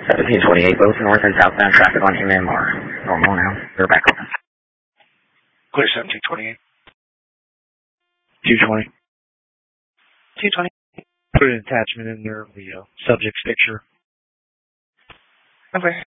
1728, both north and southbound traffic on MM are normal now. They're back open. Clear 1728. 220. 220. Put an attachment in there of the subject's picture. Okay.